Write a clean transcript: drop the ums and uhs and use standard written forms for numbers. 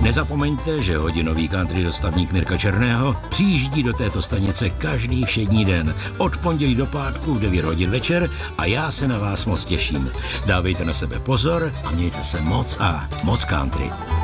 Nezapomeňte, že hodinový country dostavník Mirka Černého přijíždí do této stanice každý všední den od pondělí do pátku v 9 hodin večer a já se na vás moc těším. Dávejte na sebe pozor a mějte se moc a moc country.